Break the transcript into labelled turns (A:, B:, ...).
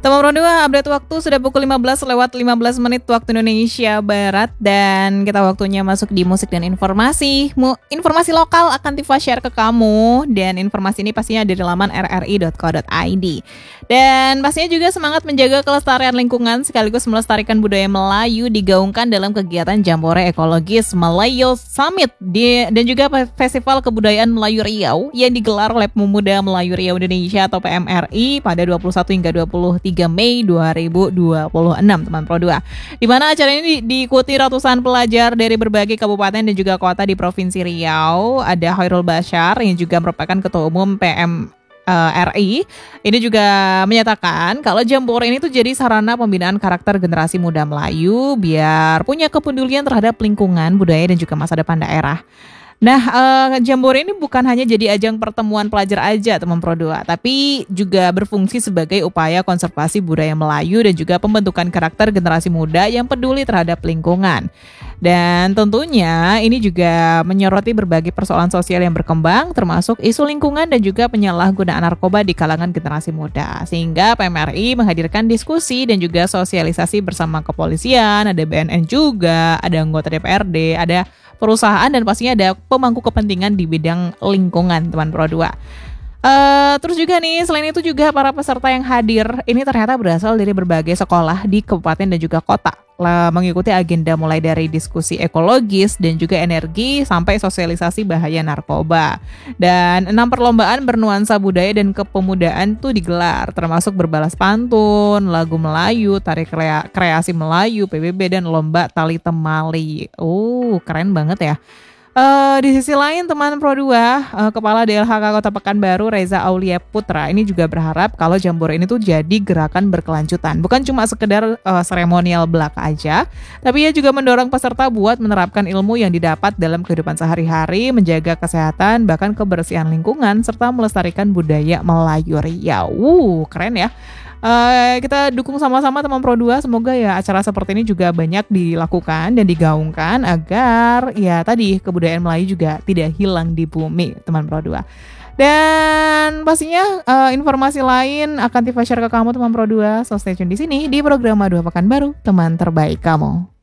A: Teman Pro 2, update waktu sudah pukul 15 lewat 15 menit waktu Indonesia Barat. Dan kita waktunya masuk di musik dan informasi. Informasi lokal akan Tifa share ke kamu. Dan informasi ini pastinya dari laman rri.co.id. Dan pastinya juga semangat menjaga kelestarian lingkungan sekaligus melestarikan budaya Melayu digaungkan dalam kegiatan Jambore Ekologis Melayu Summit dan juga Festival Kebudayaan Melayu Riau yang digelar oleh Pemuda Melayu Riau Indonesia atau PMRI pada 21 hingga 23 Mei 2026, teman Pro 2. Di mana acara ini diikuti ratusan pelajar dari berbagai kabupaten dan juga kota di Provinsi Riau. Ada Khairul Bashar yang juga merupakan Ketua Umum RI. Ini juga menyatakan kalau Jambore ini tuh jadi sarana pembinaan karakter generasi muda Melayu biar punya kepedulian terhadap lingkungan, budaya dan juga masa depan daerah. Nah, Jambore ini bukan hanya jadi ajang pertemuan pelajar aja, teman Pro 2, tapi juga berfungsi sebagai upaya konservasi budaya Melayu dan juga pembentukan karakter generasi muda yang peduli terhadap lingkungan. Dan tentunya ini juga menyoroti berbagai persoalan sosial yang berkembang, termasuk isu lingkungan dan juga penyalahgunaan narkoba di kalangan generasi muda. Sehingga PMRI menghadirkan diskusi dan juga sosialisasi bersama kepolisian, ada BNN juga, ada anggota DPRD, ada perusahaan dan pastinya ada pemangku kepentingan di bidang lingkungan, teman Pro 2. Terus juga nih, selain itu juga para peserta yang hadir ini ternyata berasal dari berbagai sekolah di kabupaten dan juga kota, mengikuti agenda mulai dari diskusi ekologis dan juga energi sampai sosialisasi bahaya narkoba. Dan 6 perlombaan bernuansa budaya dan kepemudaan tuh digelar, termasuk berbalas pantun, lagu Melayu, tari kreasi Melayu, PBB dan lomba tali temali. Keren banget ya. Di sisi lain, teman Pro 2, Kepala DLHK Kota Pekanbaru Reza Aulia Putra ini juga berharap kalau Jambore ini tuh jadi gerakan berkelanjutan, bukan cuma sekedar seremonial belaka aja, tapi ia juga mendorong peserta buat menerapkan ilmu yang didapat dalam kehidupan sehari-hari, menjaga kesehatan, bahkan kebersihan lingkungan, serta melestarikan budaya Melayu Riau. Keren ya. Kita dukung sama-sama teman Pro 2, semoga ya acara seperti ini juga banyak dilakukan dan digaungkan agar ya tadi kebudayaan Melayu juga tidak hilang di bumi, teman Pro 2. Dan pastinya informasi lain akan Tifa share ke kamu, teman Pro 2. So stay tune di sini di program 2 Pekanbaru, teman terbaik kamu.